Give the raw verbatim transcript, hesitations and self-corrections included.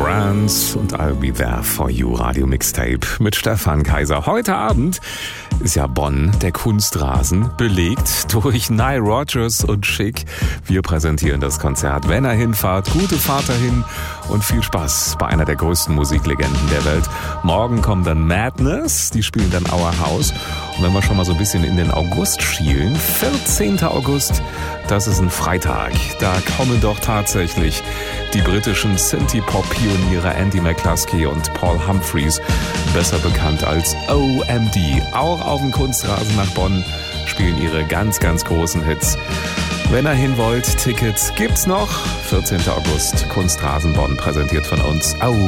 Brands und I'll Be There For You Radio Mixtape mit Stefan Kaiser. Heute Abend ist ja Bonn, der Kunstrasen, belegt durch Nile Rodgers und Chic. Wir präsentieren das Konzert. Wenn ihr hinfahrt, gute Fahrt dahin und viel Spaß bei einer der größten Musiklegenden der Welt. Morgen kommen dann Madness, die spielen dann Our House. Und wenn wir schon mal so ein bisschen in den August schielen, vierzehnten August, das ist ein Freitag. Da kommen doch tatsächlich die britischen Synthie-Pop-Pioniere Andy McCluskey und Paul Humphreys, besser bekannt als O M D, auch auf dem Kunstrasen nach Bonn, spielen ihre ganz, ganz großen Hits. Wenn ihr hin wollt, Tickets gibt's noch. vierzehnten August, Kunstrasen Bonn, präsentiert von uns. Au.